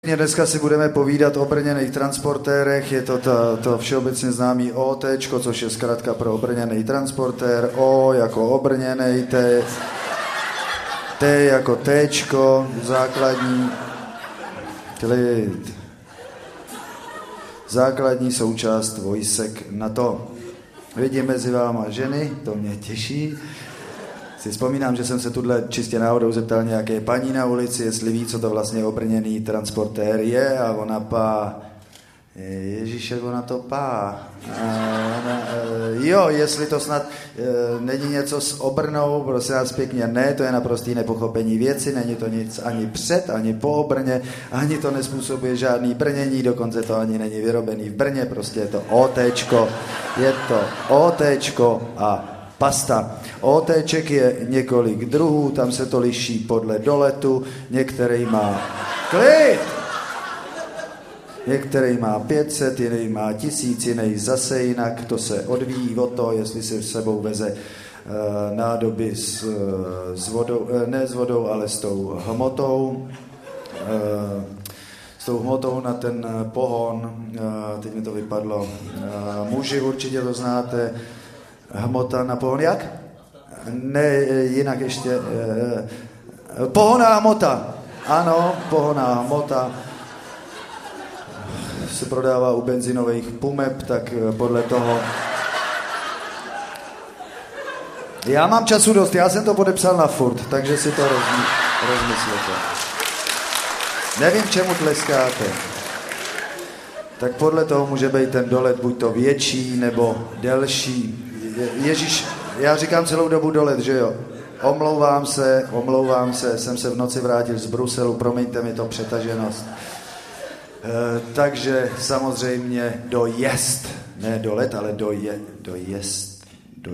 Dneska si budeme povídat o brněných transportérech, je to to všeobecně známý OT, což je zkrátka pro obrněný transportér, O jako obrněnej, T jako Tčko, základní, klid, základní součást vojsek NATO. Vidím mezi váma ženy, to mě těší. Si vzpomínám, že jsem se tuhle čistě náhodou zeptal nějaké paní na ulici, jestli ví, co to vlastně obrněný transportér je, a ona Ježíšek, ona to jo, jestli to snad není něco s obrnou, prosím vás pěkně, ne, to je naprostý nepochopení věci, není to nic ani před, ani po obrně, ani to nespůsobuje žádný brnění, dokonce to ani není vyrobený v Brně, prostě je to OTčko a pasta. OTček je několik druhů, tam se to liší podle doletu, některý má klid, některý má 500, jiný má 1000, jiný zase jinak, to se odvíjí od toho, jestli se s sebou veze nádoby s vodou, ne s vodou, ale s tou hmotou, na ten pohon, teď mi to vypadlo, muži určitě to znáte, hmota na pohon, jak? Ne, jinak ještě, pohonná hmota, ano, pohonná hmota, se prodává u benzinových pumep, tak podle toho. Já mám času dost, já jsem to podepsal na furt, takže si to rozmyslete. Nevím, čemu tleskáte. Tak podle toho může být ten dolet buď to větší, nebo delší. Ježíš, já říkám celou dobu dolet, že jo? Omlouvám se, jsem se v noci vrátil z Bruselu, promiňte mi to přetaženost. Takže samozřejmě dojíst, ne dolet, ale dojíst.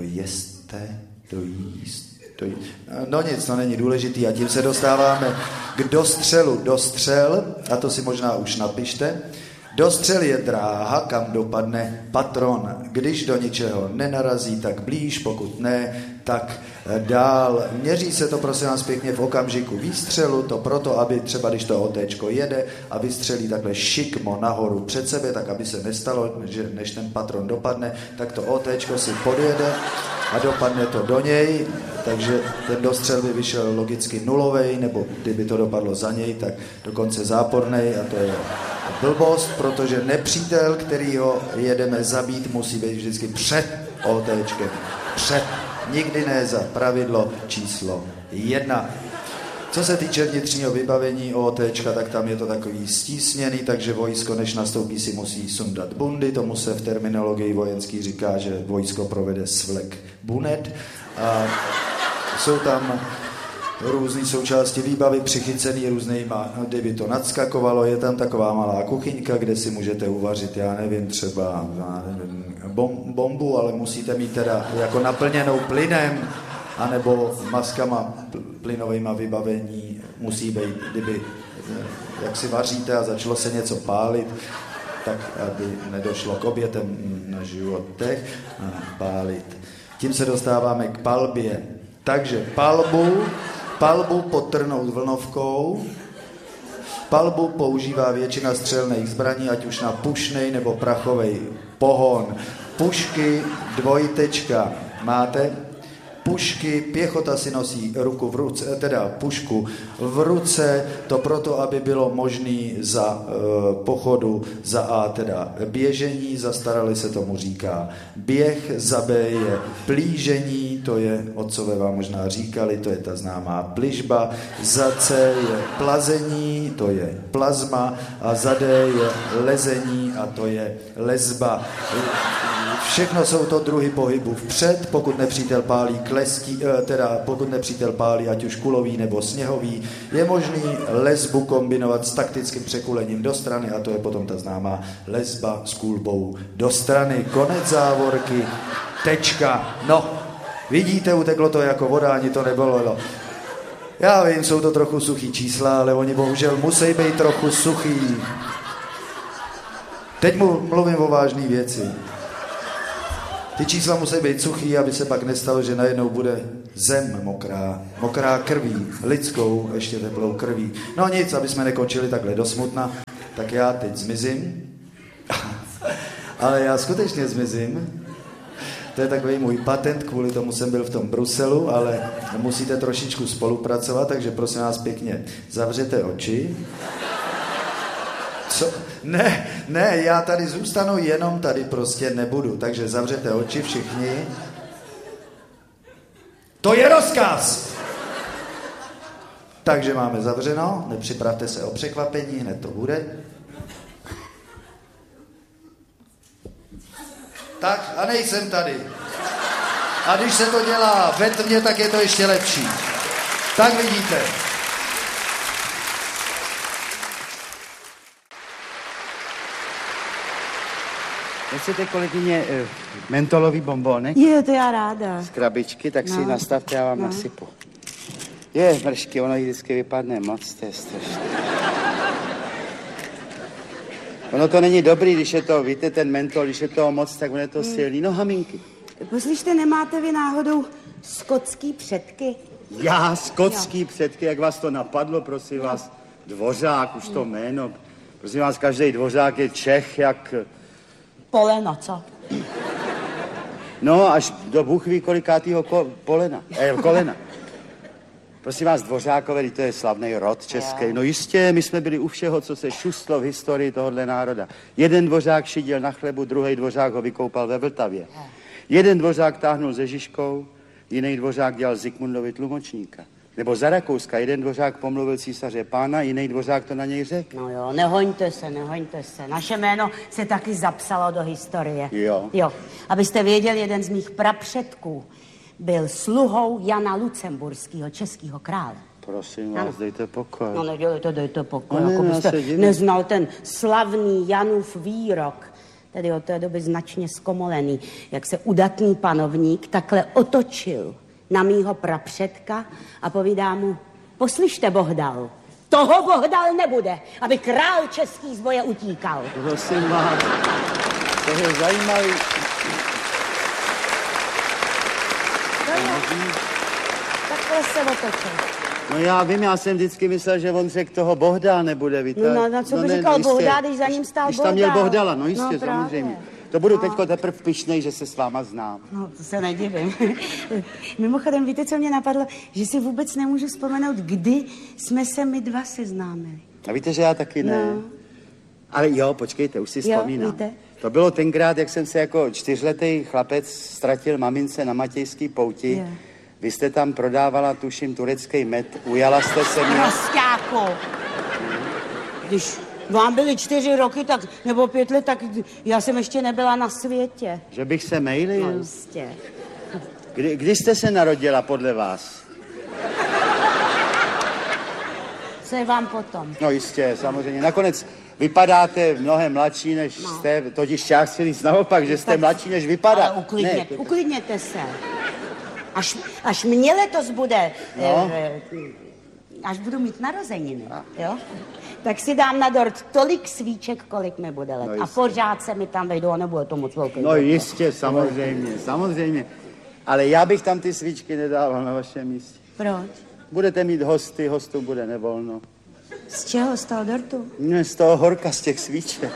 No nic, to není důležitý a tím se dostáváme k dostřelu. Dostřel, a to si možná už napište, dostřel je dráha, kam dopadne patron. Když do ničeho nenarazí, tak blíž, pokud ne, tak dál. Měří se to, prosím vás pěkně, v okamžiku výstřelu, to proto, aby třeba, když to OTčko jede a vystřelí takhle šikmo nahoru před sebe, tak aby se nestalo, že než ten patron dopadne, tak to OTčko si podjede a dopadne to do něj, takže ten dostřel by vyšel logicky nulovej, nebo kdyby to dopadlo za něj, tak dokonce zápornej, a to je blbost, protože nepřítel, kterýho jedeme zabít, musí být vždycky před OTčkem. Před. Nikdy ne za pravidlo číslo 1. Co se týče vnitřního vybavení OTčka, tak tam je to takový stísněný, takže vojsko, než nastoupí, si musí sundat bundy, tomu se v terminologii vojenský říká, že vojsko provede svlek bunet. A jsou tam různé součásti výbavy přichycený různýma, kdyby to nadskakovalo, je tam taková malá kuchyňka, kde si můžete uvařit, já nevím, třeba bombu, ale musíte mít teda jako naplněnou plynem, anebo maskama plynovejma vybavení musí být, kdyby, jak si vaříte a začalo se něco pálit, tak aby nedošlo k obětem na životech a pálit. Tím se dostáváme k palbě. Takže palbu podtrhnout vlnovkou. Palbu používá většina střelných zbraní, ať už na pušnej nebo prachovej pohon. Pušky dvojtečka máte? Pušky, pěchota si nosí ruku v ruce, teda pušku v ruce, to proto, aby bylo možné za pochodu, za A teda běžení, zastarali se tomu říká běh, za B je plížení, to je, otcové vám možná říkali, to je ta známá pližba, za C je plazení, to je plazma, a za D je lezení, a to je lezba. Všechno jsou to druhy pohybu vpřed, pokud nepřítel pálí pokud nepřítel pálí ať už kulový nebo sněhový, je možný lesbu kombinovat s taktickým překulením do strany, a to je potom ta známá lesba s kulbou do strany. Konec závorky, tečka. No, vidíte, uteklo to jako voda, ani to nebolelo. Já vím, jsou to trochu suchý čísla, ale oni bohužel musí být trochu suchý. Teď mluvím o vážné věci. Ty čísla musí být suchý, aby se pak nestalo, že najednou bude zem mokrá. Mokrá krví, lidskou, ještě teplou krví. No nic, aby jsme nekončili takhle do smutna, tak já teď zmizím. Ale já skutečně zmizím. To je takový můj patent, kvůli tomu jsem byl v tom Bruselu, ale musíte trošičku spolupracovat, takže prosím vás pěkně, zavřete oči. Co? Ne, já tady zůstanu, jenom tady prostě nebudu, takže zavřete oči všichni. To je rozkaz! Takže máme zavřeno, nepřipravte se o překvapení, hned to bude. Tak a nejsem tady. A když se to dělá ve tmě, tak je to ještě lepší. Tak vidíte. Nechcete, kolegyně, mentolový bonbónek? Jo, to já ráda. Z krabičky, tak si nastavte, já vám nasypu. Je, mršky, ono jí vždycky vypadne moc, to je strašné. Ono to není dobrý, když je to, víte, ten mentol, když je toho moc, tak on je to silný. No, haminky. Poslyšte, nemáte vy náhodou skotský předky? Já, skotský předky, jak vás to napadlo, prosím vás. Dvořák, už to jméno. Prosím vás, každý dvořák je Čech, jak... Poleno, co? No, až do Bůh ví kolikátýho kolena. Prosím vás, Dvořákové, to je slavný rod český. No jistě, my jsme byli u všeho, co se šustlo v historii tohohle národa. Jeden Dvořák šidil na chlebu, druhý Dvořák ho vykoupal ve Vltavě. Jeden Dvořák táhnul se Žižkou, jiný Dvořák dělal Zikmundovi tlumočníka. Nebo za Rakouska, jeden Dvořák pomluvil císaře pána, jiný Dvořák to na něj řekl. No jo, nehoňte se. Naše jméno se taky zapsalo do historie. Jo. Abyste věděli, jeden z mých prapředků byl sluhou Jana Lucemburského, českého krále. Prosím vás, dejte pokoj. No nedělejte, dejte pokoj, No, jako ne, byste neznal ten slavný Janův výrok, tedy od té doby značně zkomolený, jak se udatný panovník takhle otočil na mýho prapředka a povídá mu, poslyšte, Bohdal, toho Bohdal nebude, aby král český z boje utíkal. Prosím vás, to je zajímavý. Takhle se otočil. No já vím, já jsem vždycky myslel, že on řekl toho Bohdal nebude, víte. No co by říkal Bohdal, když za ním stál Bohdal? Když Bohdal. tam měl Bohdala, no jistě, No, samozřejmě. To budu teďko teprve pyšnej, že se s váma znám. No, to se nedivím. Mimochodem, víte, co mě napadlo? Že si vůbec nemůžu vzpomenout, kdy jsme se my dva seznámili. A víte, že já taky ne. No. Ale jo, počkejte, už si vzpomínám. Víte? To bylo tenkrát, jak jsem se jako 4letý chlapec ztratil mamince na Matějský pouti. Jo. Vy jste tam prodávala, tuším, turecký med. Ujala jste se mě. Prosťáku. Když vám byly 4 roky, tak, nebo 5 let, tak já jsem ještě nebyla na světě. Že bych se mejlil? No jistě. Kdy jste se narodila podle vás? Co je vám potom? No jistě, samozřejmě. Nakonec vypadáte mnohem mladší, než jste, totiž já chci říct naopak, že jste mladší, než vypadá. Ale uklidněte se. Až mě letos bude, až budu mít narozeniny, jo? Tak si dám na dort tolik svíček, kolik mi bude let. No a pořád se mi tam vejdou a nebude to moc velký. No jistě, samozřejmě. Ale já bych tam ty svíčky nedával na vašem místě. Proč? Budete mít hosty, hostů bude nevolno. Z čeho? Z toho dortu? Ne, z toho horka, z těch svíček.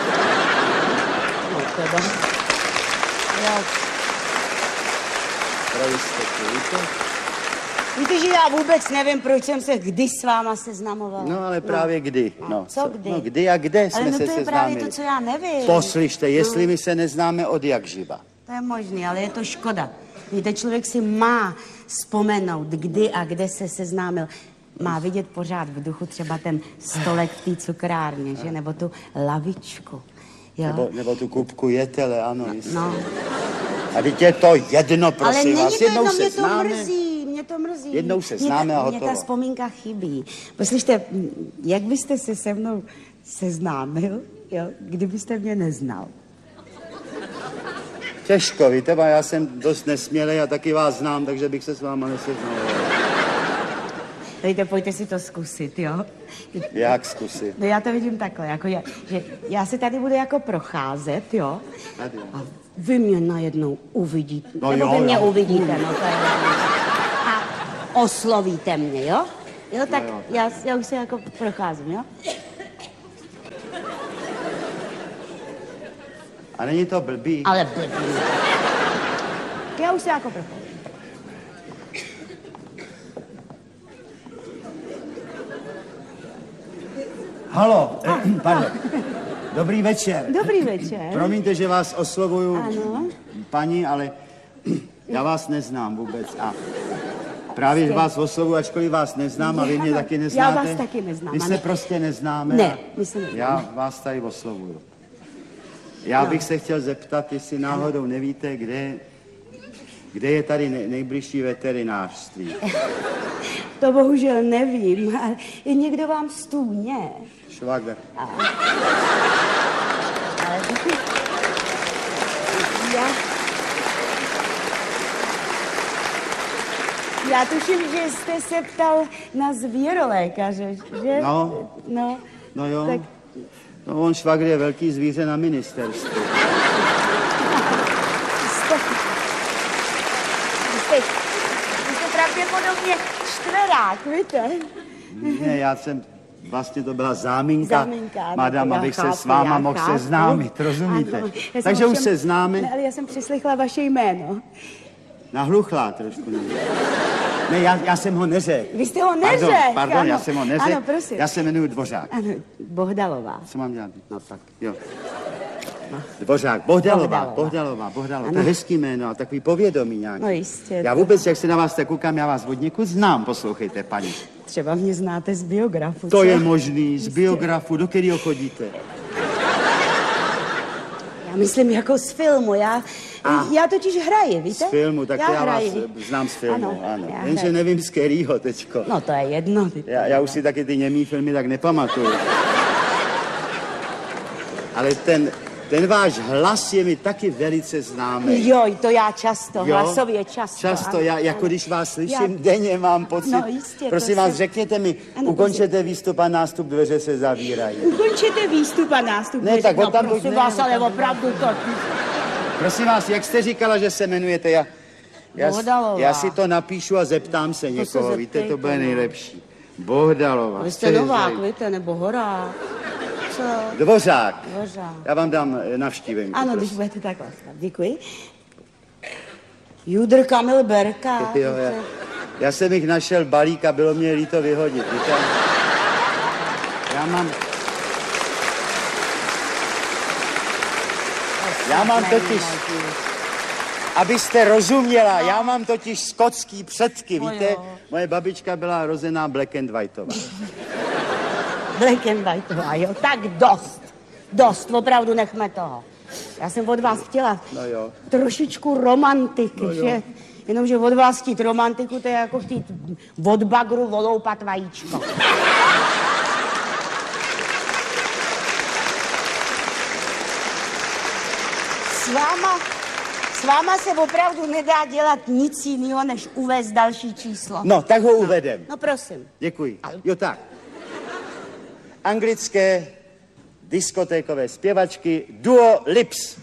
No teda. Já... Víte, že já vůbec nevím, proč jsem se kdy s váma seznamovala. No, ale právě kdy. No, co kdy? No, kdy a kde jsme ale se to je seznámili. právě to, co já nevím. Poslyšte, jestli my se neznáme od jak živa. To je možný, ale je to škoda. Víte, člověk si má vzpomenout, kdy a kde se seznámil. Má vidět pořád v duchu třeba ten stolek v té cukrárně, že? Nebo tu lavičku. Jo? Nebo tu kupku jetele, ano, jistě. No. A teď je to jedno, prosím ale vás. Jednou se mě známe. Mě to mrzí. Jednou se známe a hotovo. Mě ta vzpomínka chybí. Poslyšte, jak byste se se mnou seznámil, jo, kdybyste mě neznal? Těžko, víte, já jsem dost nesmělej a taky vás znám, takže bych se s váma neseznal. Dejte, pojďte si to zkusit, jo? Jak zkusit? No já to vidím takhle, jako že já se tady budu jako procházet, jo? A vy mě najednou uvidíte, no nebo jo, vy mě jo. uvidíte, no to je. A oslovíte mě, jo? Jo, tak no, já už se jako procházím, jo? A není to blbý? Ale blbý. Já už se jako procházím. Halo, pardon. Dobrý večer. Dobrý večer. Promiňte, že vás oslovuju, Ano. paní, ale já vás neznám vůbec. A právě, že vás oslovuju, ačkoliv vás neznám a vy mě taky neznáte. Já vás taky neznám. My se prostě neznáme. Ne, my se neznáme. Já vás tady oslovuju. Já bych se chtěl zeptat, jestli náhodou nevíte, kde je tady nejbližší veterinářství. To bohužel nevím, ale je někdo vám stůně. Švagr. Já tuším, že jste se ptal na zvěrolékaře, že? No jo. Tak... No on švagr je velký zvíře na ministerstvu. Vy jste pravděpodobně čtverák, víte? Ne, já jsem... Vlastně to byla záminka, madam, abych chápu, se s váma mohl seznámit, rozumíte? Ano, takže už se známe. Ne, ale já jsem přislechla vaše jméno. Nahluchlá trošku. Ne, já jsem ho neřekl. Vy jste ho neřekl. Pardon, já jsem ho neřekl. Ano, prosím. Já se jmenuji Dvořák. Ano, Bohdalová. Co mám dělat? No tak. Jo. Dvořák, Bohdalová. To je hezký jméno a takový povědomí nějaký. No jistě. Já vůbec, jak se na vás tak koukám, já vás od někud znám, poslouchejte, paní. Třeba mě znáte z biografu, To co? je možný, z biografu, do kterého chodíte? Já myslím jako z filmu, já totiž hraji, víte? Z filmu, tak já vás hraji. znám z filmu, ano. já Jenže hraji. nevím z kterýho teďko. No to je jedno. Já už si taky ty němý filmy tak nepamatuju. Ale ten váš hlas je mi taky velice známý. Joj, to já často, hlasově často. Často, ano, já jako když vás slyším denně, mám pocit. No jistě. Prosím vás, řekněte mi, ukončete výstup a nástup, dveře se zavírají. Ukončete výstup a nástup. Ne, tak tam prosím vás, ale opravdu to... Prosím vás, jak jste říkala, že se jmenujete? Já si to napíšu a zeptám se někoho, víte, to bude nejlepší. Bohdalová. Vy jste Novák, víte, nebo Horák. Co? Dvořák. Já vám dám navštívenku. Ano, když budete takhle. Děkuji. Judr Kamil Berka. Jo, já jsem jich našel balík a bylo mě líto vyhodit, víte? Já mám totiž, abyste rozuměla, já mám totiž skotský předky, víte? Moje babička byla rozená Black and Whiteová. Black and Whiteová, jo, tak dost, opravdu nechme toho. Já jsem od vás chtěla trošičku romantiky, že? Jenomže od vás chtít romantiku, to je jako chtít od bagru voloupat vajíčko. S váma se opravdu nedá dělat nic jiného, než uvést další číslo. No, tak ho uvedem. No prosím. Děkuji. Jo, tak. Anglické diskotékové zpěvačky Duo Lips.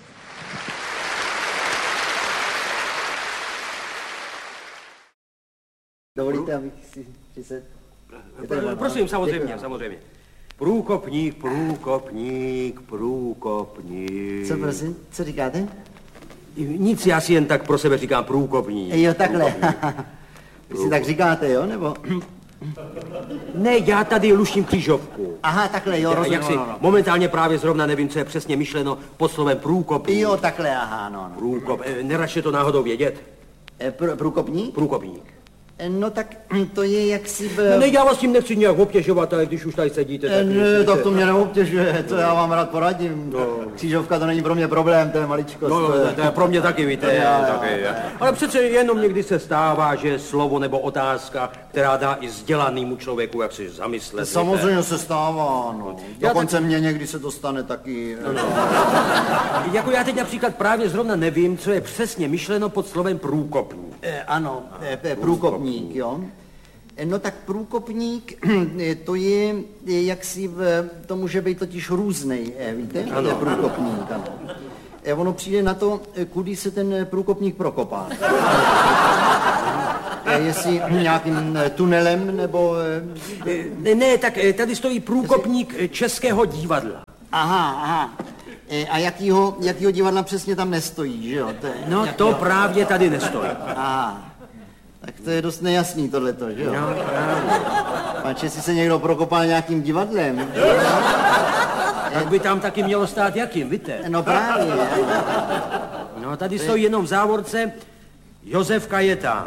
Dovolíte, abych si se... Prosím, samozřejmě. Průkopník. Co prosím? Co říkáte? Nic, já si jen tak pro sebe říkám průkopník. Jo, takhle. Vy si tak říkáte, jo, nebo? Ne, já tady luštím křižovku. Aha, takhle, jo, rozumím. Momentálně právě zrovna nevím, co je přesně myšleno pod slovem průkopník. Jo, takhle, aha, no. Průkop, neračte to náhodou vědět? Průkopník? Průkopník. No tak to je jaksi... Ne, já vás tím nechci nějak obtěžovat, ale když už tady sedíte, tak... Ne, tak to mě neobtěžuje, to já vám rád poradím. Křížovka to není pro mě problém, to je maličkost. No, to je pro mě taky, víte. Ale přece jenom někdy se stává, že slovo nebo otázka, která dá i vzdělanému člověku, jak si zamyslet. Samozřejmě se stává, no. Dokonce mě někdy se to stane taky. Jako já teď například právě zrovna nevím, co je přesně myšleno pod slovem průkopník. Ano, průkopník, jo. No tak průkopník, to je jaksi, to může být totiž různej, víte? Ano. Průkopník, ano. Ono přijde na to, kudy se ten průkopník prokopá. Jestli nějakým tunelem, nebo... Ne, tak tady stojí průkopník Českého divadla. Aha. A jakýho divadla přesně tam nestojí, že jo? No to právě tady nestojí. Aha. Tak to je dost nejasný tohleto, že jo? No, právě. Pač, jestli se někdo prokopal nějakým divadlem. Tak by tam taky mělo stát jakým, víte? No právě. No tady stojí jenom v závorce Josef Kajetán.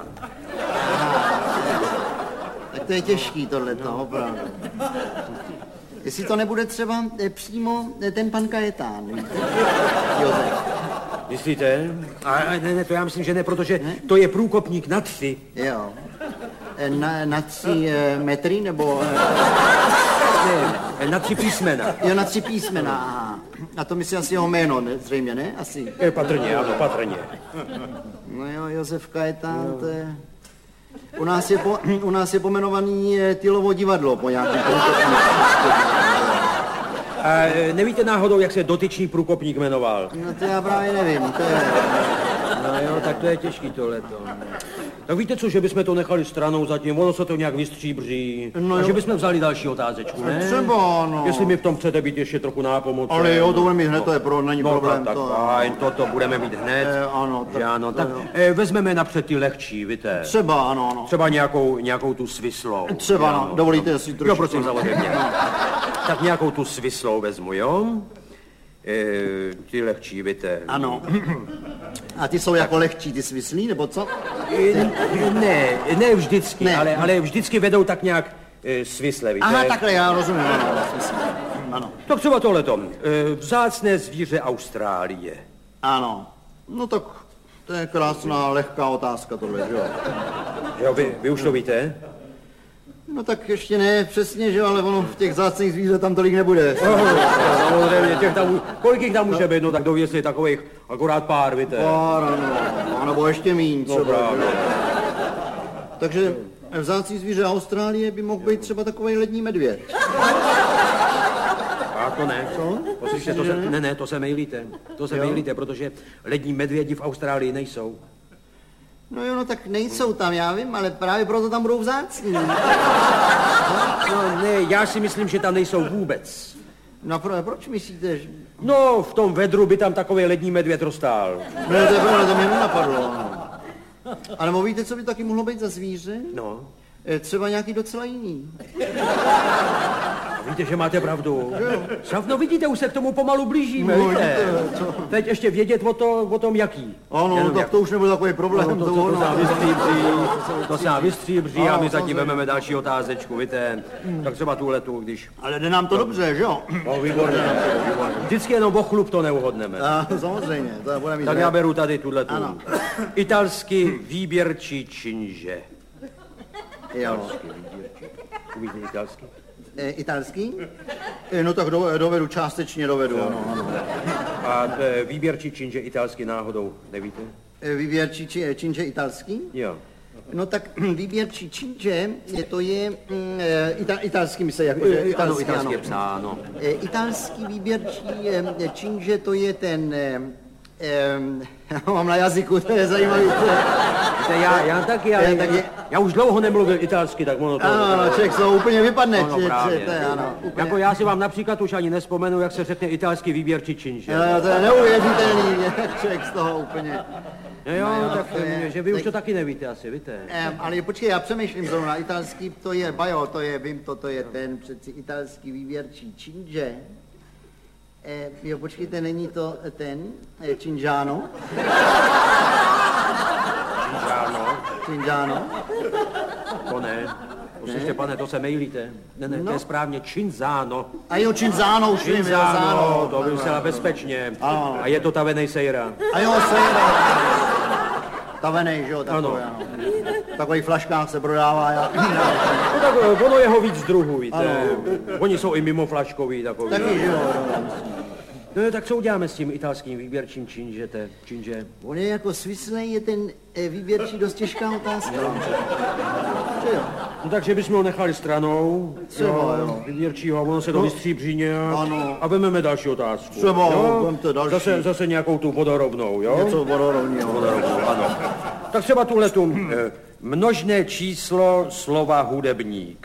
Tak to je těžký tohleto, opravdu. Jestli to nebude třeba přímo ten pan Kajetán, víte? Josef. Myslíte? Ne, to já myslím, že ne, protože to je průkopník na 3. Jo. Na 3 metry, nebo... Ne, na 3 písmena. Jo, na 3 písmena, aha. A to myslí asi jeho jméno, ne? Zřejmě, ne? Asi. Patrně, ano, patrně. No jo, Josef Kajetán, to je... U nás je pomenovaný Tylovo divadlo po nějakém průkopníku. A nevíte náhodou, jak se dotyčný průkopník jmenoval? No to já právě nevím, to je... No jo, tak to je těžký tohleto. Tak víte co, že bychom to nechali stranou zatím, ono se to nějak vystříbří. No a že bychom vzali další otázečku, ne? Třeba, no. Jestli mi v tom chcete být ještě trochu nápomocen. Ale jo, to budeme mít hned, to je není problém. Tak to... fajn, toto budeme mít hned. Ano, tak, ano, tak vezmeme napřed ty lehčí, víte. Třeba, ano. Třeba nějakou tu svislou. Třeba, ano. Dovolíte si trošku. Jo, prosím, samozřejmě. Tak nějakou tu svislou vezmu, jo? Ty lehčí, víte. Ano. A ty jsou jako lehčí, ty svislí, nebo co? Ne vždycky, Ne. Ale vždycky vedou tak nějak svisle, víte. Aha, takhle, já rozumím, ano. Tak třeba tohleto. Vzácné zvíře Austrálie. Ano. No tak to je krásná, lehká otázka tohle, že jo? Jo, vy už to víte? No tak ještě ne přesně, že jo, ale ono v těch vzácných zvířat tam tolik nebude. Samozřejmě, kolik jich tam může být, no tak dověsli je takových akorát pár, víte. Pár, ano, nebo ještě míň třeba. právě. Takže vzácný zvíře Austrálie by mohl být třeba takový lední medvěd. A to ne. Co? Poslyšte, to se mejlíte. To se mejlíte, protože lední medvědi v Austrálii nejsou. No jo, no tak nejsou tam, já vím, ale právě proto tam budou vzácní. No ne, já si myslím, že tam nejsou vůbec. No proč myslíte, že... No, v tom vedru by tam takový lední medvěd roztál. No to je pravda, to mě nenapadlo. Ale víte, co by taky mohlo být za zvíře? No. Třeba nějaký docela jiný. Víte, že máte pravdu. No vidíte, už se k tomu pomalu blížíme, No, víte. vidíte, co? Teď ještě vědět o tom jaký. Ano, Jenom tak jak. to už nebude takový problém. No, to se nám vystříbří a my zatím vezmeme další otázečku, víte. Tak třeba tuhletu, když... Ale jde nám to dobře, že jo? No, výborně. Vždycky jenom o chlup to neuhodneme. Samozřejmě, to bude mít. Tak já beru tady tuhletu. Ano. Italský výběrčí činže. Jo. Umíte italský? Italský? No tak dovedu, částečně dovedu, ano. A výběrčí činže italský náhodou, nevíte? Výběrčí činže italský? Jo. No tak výběrčí činže, to je italský, myslí, jako Ano, italský je psáno. Italský výběrčí činže, to je ten... mám na jazyku, to je zajímavý. Já taky, ale já už dlouho nemluvil italsky, tak ono to... Ano, člověk se úplně vypadne. No, právě. To je, ano, úplně. Jako já si vám například už ani nespomenu, jak se řekne italský výběrčí činže. To je neuvěřitelný, člověk z toho úplně. Jo, tak to je, že vy už to taky nevíte asi, víte? Ale počkej, já přemýšlím zrovna, italský, to je bajo, to je, vím to je ten přeci italský výběrčí činže. Jo, počkejte, není to ten, Cingiano? Cingiano? To ne. Poslyšte, pane, to se mejlíte. Ne, to je správně Cinzano. A jo, Cinzano, už vím, Cinzano, to vymyslela bezpečně. A je to tavenej sejra. A jo, sejra. Tavenej, že jo, takový, ano. V takových flaškách se prodává. No, tak ono je ho víc druhů, víte. Oni jsou i mimo flaškový takový. Taky, že jo. No tak co uděláme s tím italským výběrčím činže? On je jako svislej, je ten výběrčí dost těžká otázka. No takže bychom ho nechali stranou, jo. Výběrčího, ono se to vystříbří nějak a vememe další otázku. Třeba, vemte další. Zase nějakou tu vodorovnou, jo? Něco vodorovného. Ano. Tak třeba tuhletu množné číslo slova hudebník.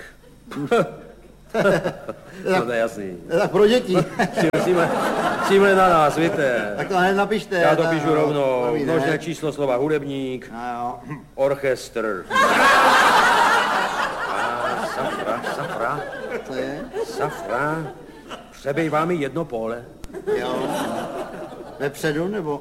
No to je jasný. Tak pro děti. Tímhle na nás, víte. Tak to hned napište. Já to píšu rovnou. Množné číslo slova hudebník. Orchestr. Safra. Co je? Safra. Přebejvá mi jedno pole. Jo. Vepředu nebo?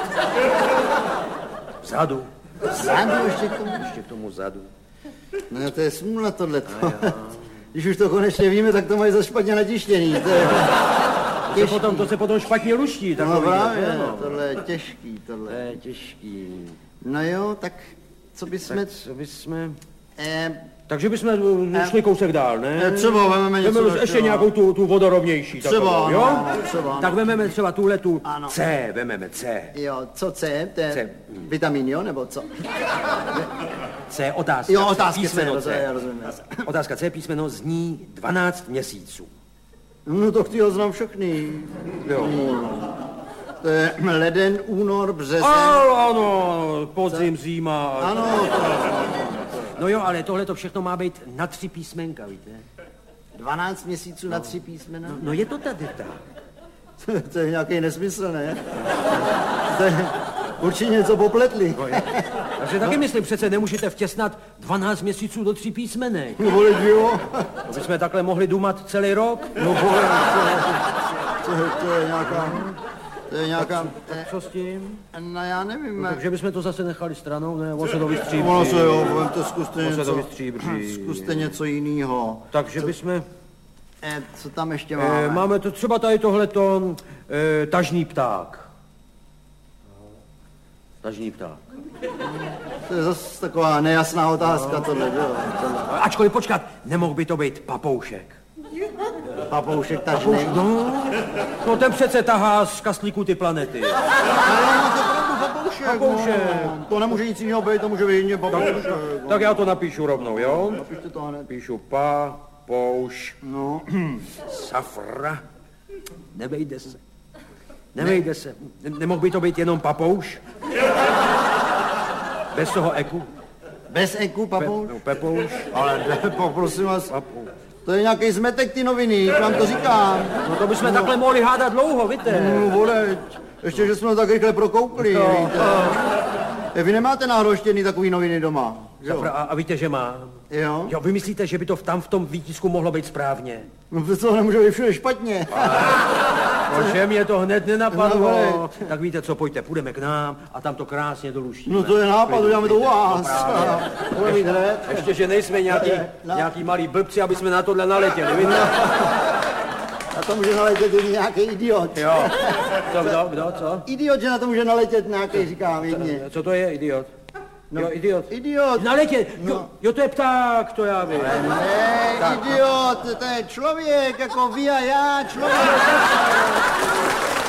Vzadu. Vzadu ještě k tomu? Ještě k tomu vzadu. No to je smůla tohleto. Když už to konečně víme, tak to mají za špatně natištěný. To se potom špatně luští. No právě, tohle je těžký, tohle. To je těžký. No jo, tak co bychom... Takže bychom šli kousek dál, ne? Třeba vememe něco ještě nějakou tu vodorovnější. Třeba, takovou, jo? Třeba. Tak vememe třeba tuhletu C, vememe C. Jo, co C? To je vitamin, jo, nebo co? C, otázka. Jo, otázka písmeno C, já rozumím. Otázka C, písmeno zní 12 měsíců. No to ty ho znám všechny. Jo. To je leden, únor, březen. Ano, podzim, zima. Ano, No jo, ale tohle to všechno má být na 3 písmenka, víte? 12 měsíců na 3 písmena? No je to tady tak. To je nějaký nesmysl, ne? To je určitě něco popletli. Takže taky myslím, přece nemůžete vtěsnat 12 měsíců do 3 písmenek. No vole, jo. To bychom takhle mohli dumat celý rok. No vole, to je nějaká... To je nějaká... Co s tím? No já nevím. No, takže bychom to zase nechali stranou, ne? On se to vystříbří. Ono se jo, to zkuste něco jiného. Takže bychom... Co tam ještě máme? Máme to třeba tady tohleto tažný pták. Tažný pták. To je zase taková nejasná otázka tohle, jo. Ačkoliv počkat, nemohl by to být papoušek. Papoušek tažný. No ten přece tahá z kastlíku ty planety. Papoušek. No. To nemůže nic jiného být, to může být jedině papoušek. Tak já to napíšu rovnou, jo? Napište to hned. Píšu papouš. No. Safra. Nevejde se. Nemohl by to být jenom papouš? Bez toho eku? Bez eku, papouš? Pepouš. Ale prosím vás. To je nějaký zmetek ty noviny, vám to říkám. No to bychom takhle mohli hádat dlouho, víte. No vole, ještě, že jsme to tak rychle prokoukli, víte. Vy nemáte náhroštěný takový noviny doma, jo? A víte, že mám? Jo? Jo, vy myslíte, že by to tam v tom výtisku mohlo být správně? No to nemůže být všude špatně. Protože mě to hned nenapadlo. No, tak víte co, pojďte, půjdeme k nám a tam to krásně doluštíme. No to je nápad, uděláme to u vás. Ještě, že nejsme nějaký malí blbci, aby jsme na tohle naletěli, víte? Na to může naletět nějaký idiot. Jo. Kdo, co? Idiot, že na to může naletět nějaký, říkám jedně. Co to je idiot? No, jo, idiot. Idiot. Naletět, no. Jo, to je pták, to já vím. Ne, tak. Idiot, to je člověk, jako vy a já, člověk.